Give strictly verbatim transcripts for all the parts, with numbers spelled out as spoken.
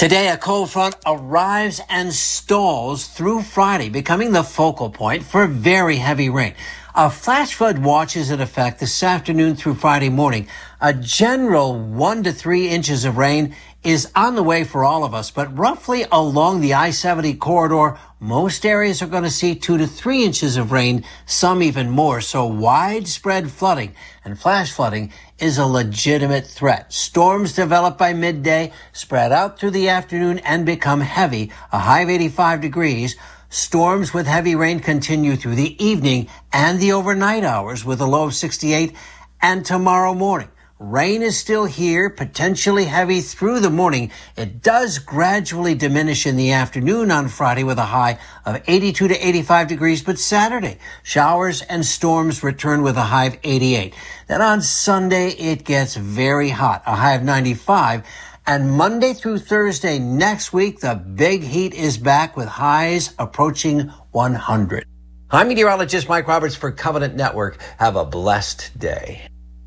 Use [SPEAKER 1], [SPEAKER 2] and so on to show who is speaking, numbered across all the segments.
[SPEAKER 1] Today, a cold front arrives and stalls through Friday, becoming the focal point for very heavy rain. A flash flood watch is in effect this afternoon through Friday morning. A general one to three inches of rain is on the way for all of us, but roughly along the I seventy corridor, most areas are going to see two to three inches of rain, some even more. So widespread flooding and flash flooding is a legitimate threat. Storms develop by midday, spread out through the afternoon, and become heavy, a high of eighty-five degrees. Storms with heavy rain continue through the evening and the overnight hours with a low of sixty-eight. And tomorrow morning, rain is still here, potentially heavy through the morning. It does gradually diminish in the afternoon on Friday with a high of eighty-two to eighty-five degrees. But Saturday, showers and storms return with a high of eighty-eight. Then on Sunday, it gets very hot, a high of ninety-five. And Monday through Thursday next week, the big heat is back with highs approaching one hundred. I'm meteorologist Mike Roberts for Covenant Network. Have a blessed day.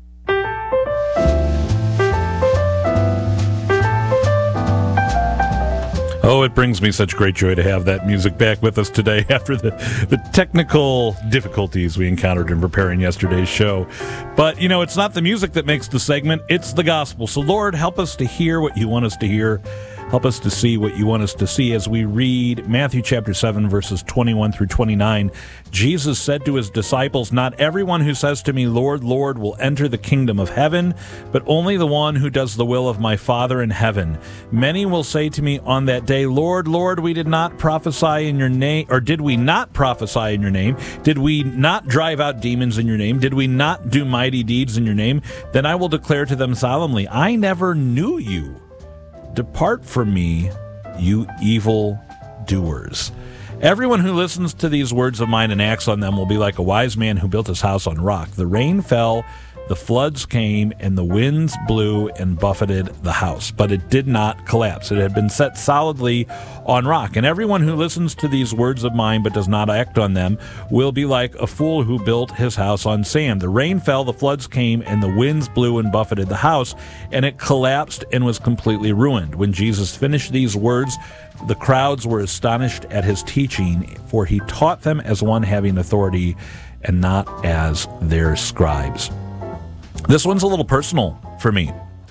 [SPEAKER 2] Oh, it brings me such great joy to have that music back with us today after the, the technical difficulties we encountered in preparing yesterday's show. But, you know, it's not the music that makes the segment, it's the gospel. So, Lord, help us to hear what you want us to hear. Help us to see what you want us to see as we read Matthew chapter seven, verses twenty-one through twenty-nine. Jesus said to his disciples, "Not everyone who says to me, 'Lord, Lord,' will enter the kingdom of heaven, but only the one who does the will of my Father in heaven. Many will say to me on that day, 'Lord, Lord, we did not prophesy in your name,' or did we not prophesy in your name? Did we not drive out demons in your name? Did we not do mighty deeds in your name? Then I will declare to them solemnly, 'I never knew you. Depart from me, you evil doers.' Everyone who listens to these words of mine and acts on them will be like a wise man who built his house on rock. The rain fell, the floods came, and the winds blew and buffeted the house, but it did not collapse. It had been set solidly on rock. And everyone who listens to these words of mine but does not act on them will be like a fool who built his house on sand. The rain fell, the floods came, and the winds blew and buffeted the house, and it collapsed and was completely ruined. When Jesus finished these words, the crowds were astonished at his teaching, for he taught them as one having authority and not as their scribes." This one's a little personal for me.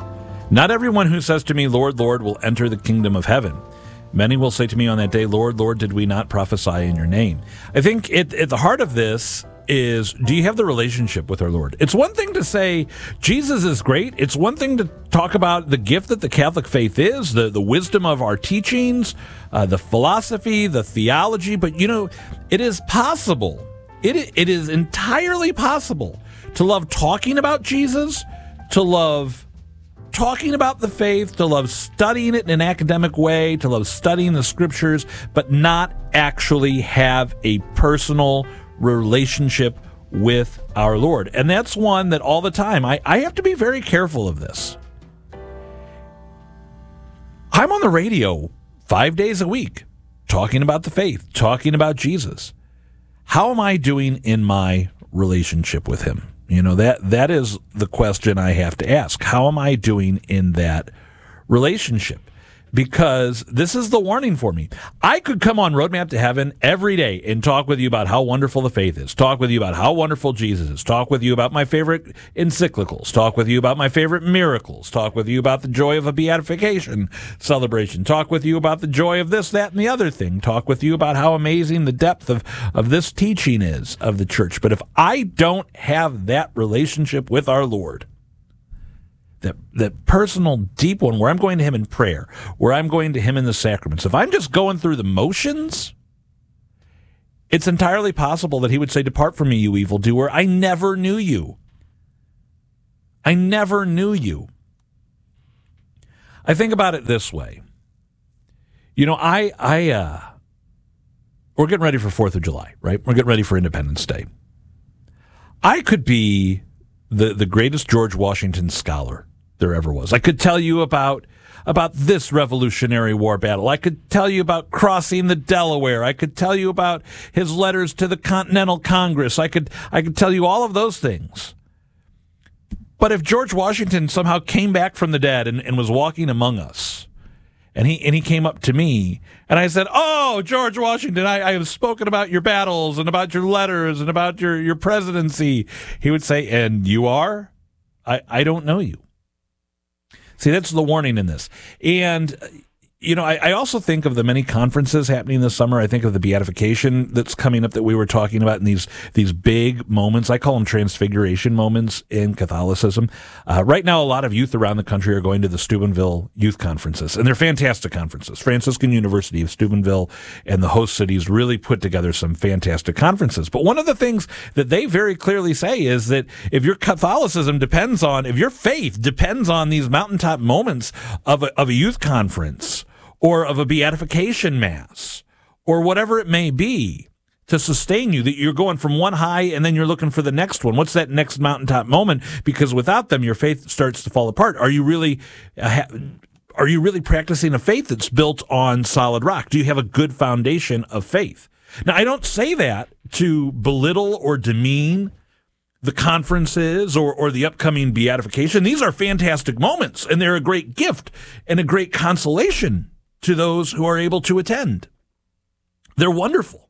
[SPEAKER 2] Not everyone who says to me, 'Lord, Lord,' will enter the kingdom of heaven. Many will say to me on that day, 'Lord, Lord, did we not prophesy in your name?'" I think it, at the heart of this is, do you have the relationship with our Lord? It's one thing to say Jesus is great. It's one thing to talk about the gift that the Catholic faith is, the, the wisdom of our teachings, uh, the philosophy, the theology. But, you know, it is possible. It, it is entirely possible to love talking about Jesus, to love talking about the faith, to love studying it in an academic way, to love studying the scriptures, but not actually have a personal relationship with our Lord. And that's one that all the time, I, I have to be very careful of this. I'm on the radio five days a week talking about the faith, talking about Jesus. How am I doing in my relationship with him? You know, that that is the question I have to ask. How am I doing in that relationship? Because this is the warning for me. I could come on Roadmap to Heaven every day and talk with you about how wonderful the faith is, talk with you about how wonderful Jesus is, talk with you about my favorite encyclicals, talk with you about my favorite miracles, talk with you about the joy of a beatification celebration, talk with you about the joy of this, that, and the other thing, talk with you about how amazing the depth of, of this teaching is of the church. But if I don't have that relationship with our Lord, That, that personal, deep one, where I'm going to him in prayer, where I'm going to him in the sacraments, if I'm just going through the motions, it's entirely possible that he would say, "Depart from me, you evildoer. I never knew you. I never knew you." I think about it this way. You know, I, I, uh, we're getting ready for fourth of July, right? We're getting ready for Independence Day. I could be the, the greatest George Washington scholar there ever was. I could tell you about about this Revolutionary War battle. I could tell you about crossing the Delaware. I could tell you about his letters to the Continental Congress. I could I could tell you all of those things. But if George Washington somehow came back from the dead and, and was walking among us, And he and he came up to me, and I said, "Oh, George Washington, I, I have spoken about your battles and about your letters and about your, your presidency." He would say, "And you are? I, I don't know you." See, that's the warning in this. And, you know, I, I also think of the many conferences happening this summer. I think of the beatification that's coming up that we were talking about, and these these big moments. I call them transfiguration moments in Catholicism. Uh, right now, a lot of youth around the country are going to the Steubenville youth conferences, and they're fantastic conferences. Franciscan University of Steubenville and the host cities really put together some fantastic conferences. But one of the things that they very clearly say is that if your Catholicism depends on, if your faith depends on these mountaintop moments of a, of a youth conference, or of a beatification mass, or whatever it may be, to sustain you, that you're going from one high and then you're looking for the next one. What's that next mountaintop moment? Because without them, your faith starts to fall apart. Are you really, uh, are you really practicing a faith that's built on solid rock? Do you have a good foundation of faith? Now, I don't say that to belittle or demean the conferences or, or the upcoming beatification. These are fantastic moments, and they're a great gift and a great consolation to those who are able to attend. They're wonderful.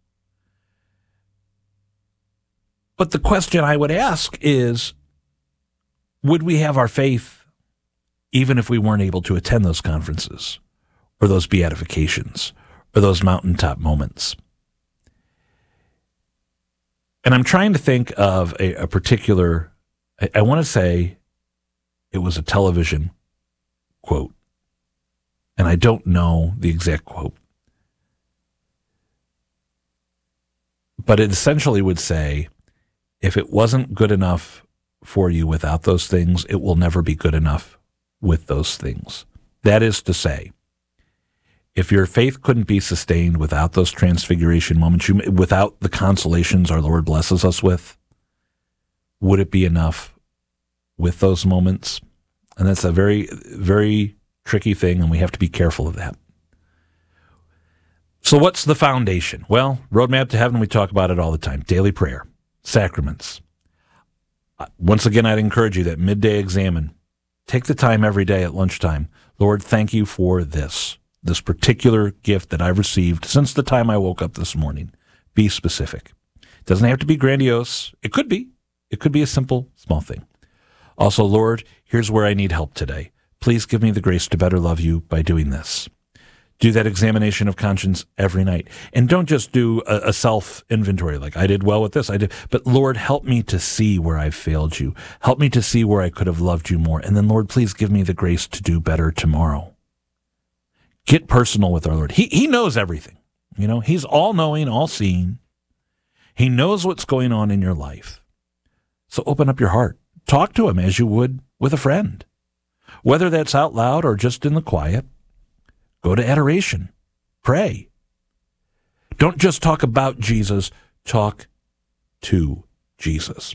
[SPEAKER 2] But the question I would ask is, would we have our faith even if we weren't able to attend those conferences or those beatifications or those mountaintop moments? And I'm trying to think of a, a particular, I, I want to say it was a television quote, and I don't know the exact quote. But it essentially would say, if it wasn't good enough for you without those things, it will never be good enough with those things. That is to say, if your faith couldn't be sustained without those transfiguration moments, you, without the consolations our Lord blesses us with, would it be enough with those moments? And that's a very, very tricky thing, and we have to be careful of that. So what's the foundation? Well, Roadmap to Heaven, we talk about it all the time. Daily prayer, sacraments. Once again, I'd encourage you that midday examine. Take the time every day at lunchtime. Lord, thank you for this, this particular gift that I've received since the time I woke up this morning. Be specific. It doesn't have to be grandiose. It could be. It could be a simple, small thing. Also, Lord, here's where I need help today. Please give me the grace to better love you by doing this. Do that examination of conscience every night. And don't just do a, a self-inventory like, I did well with this, I did. But Lord, help me to see where I've failed you. Help me to see where I could have loved you more. And then, Lord, please give me the grace to do better tomorrow. Get personal with our Lord. He, he knows everything. You know, he's all-knowing, all-seeing. He knows what's going on in your life. So open up your heart. Talk to him as you would with a friend. Whether that's out loud or just in the quiet, go to adoration. Pray. Don't just talk about Jesus, talk to Jesus.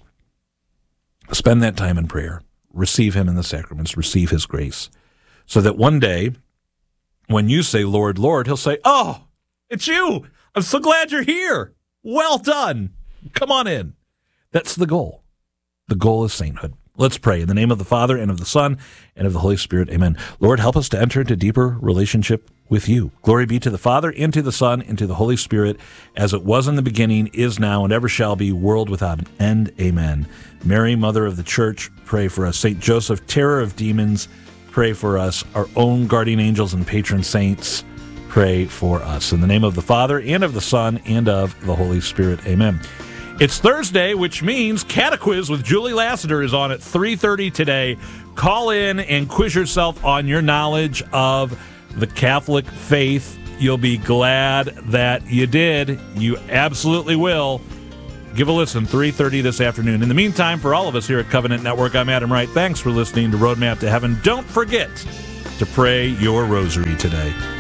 [SPEAKER 2] Spend that time in prayer. Receive him in the sacraments. Receive his grace. So that one day, when you say, Lord, Lord, he'll say, oh, it's you. I'm so glad you're here. Well done. Come on in. That's the goal. The goal is sainthood. Let's pray. In the name of the Father, and of the Son, and of the Holy Spirit. Amen. Lord, help us to enter into deeper relationship with you. Glory be to the Father, and to the Son, and to the Holy Spirit, as it was in the beginning, is now, and ever shall be, world without an end. Amen. Mary, Mother of the Church, pray for us. Saint Joseph, terror of demons, pray for us. Our own guardian angels and patron saints, pray for us. In the name of the Father, and of the Son, and of the Holy Spirit. Amen. It's Thursday, which means Catequiz with Julie Lassiter is on at three thirty today. Call in and quiz yourself on your knowledge of the Catholic faith. You'll be glad that you did. You absolutely will. Give a listen, three thirty this afternoon. In the meantime, for all of us here at Covenant Network, I'm Adam Wright. Thanks for listening to Roadmap to Heaven. Don't forget to pray your rosary today.